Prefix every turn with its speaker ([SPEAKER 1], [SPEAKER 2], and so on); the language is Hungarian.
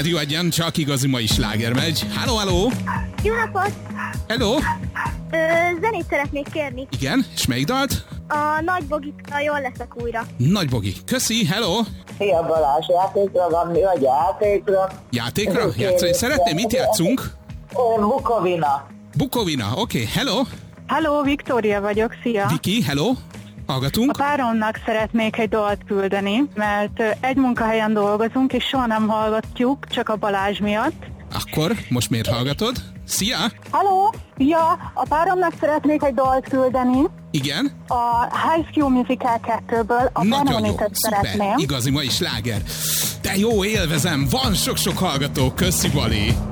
[SPEAKER 1] rádió egyen, csak igazi mai sláger megy. Halló, halló!
[SPEAKER 2] Jó napot!
[SPEAKER 1] Hello!
[SPEAKER 2] Zenét szeretnék kérni.
[SPEAKER 1] Igen, és melyik dalt?
[SPEAKER 2] A Nagy Bogitól Jól leszek újra.
[SPEAKER 1] Nagy Bogi. Köszi, hello!
[SPEAKER 3] Szia Balázs, játékra van mi, vagy játékra?
[SPEAKER 1] Játékra? Játszani szeretném? Mit játszunk?
[SPEAKER 3] Bukovina.
[SPEAKER 1] Bukovina, oké, hello!
[SPEAKER 4] Hello, Viktória vagyok, szia!
[SPEAKER 1] Viki, hello! Hallgatunk?
[SPEAKER 4] A páromnak szeretnék egy dalt küldeni, mert egy munkahelyen dolgozunk, és soha nem hallgatjuk, csak a Balázs miatt.
[SPEAKER 1] Akkor most miért hallgatod? Szia!
[SPEAKER 4] Hello! Ja, a páromnak szeretnék egy dalt küldeni.
[SPEAKER 1] Igen?
[SPEAKER 4] A High School Musical 2-ből a
[SPEAKER 1] Nagyon jó,
[SPEAKER 4] Benonitet
[SPEAKER 1] szuper,
[SPEAKER 4] szeretném.
[SPEAKER 1] igazi mai sláger. De jó, élvezem, van sok-sok hallgató, köszi Bali!